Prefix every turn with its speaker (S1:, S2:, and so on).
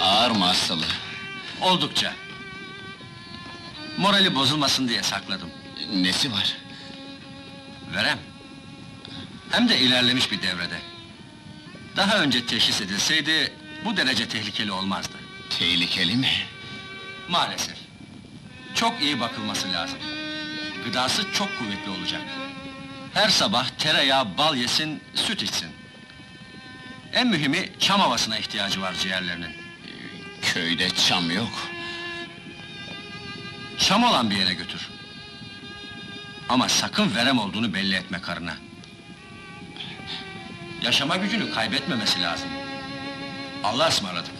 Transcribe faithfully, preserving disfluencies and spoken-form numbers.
S1: Ağır mı hastalığı?
S2: Oldukça. Morali bozulmasın diye sakladım.
S1: Nesi var?
S2: Verem. Hem de ilerlemiş bir devrede. Daha önce teşhis edilseydi, bu derece tehlikeli olmazdı.
S1: Tehlikeli mi?
S2: Maalesef. Çok iyi bakılması lazım. Gıdası çok kuvvetli olacak. Her sabah tereyağı, bal yesin, süt içsin. En mühimi, çam havasına ihtiyacı var ciğerlerinin.
S1: Köyde çam yok.
S2: Çam olan bir yere götür. Ama sakın verem olduğunu belli etme karına. Yaşama gücünü kaybetmemesi lazım. Allah'a ısmarladık.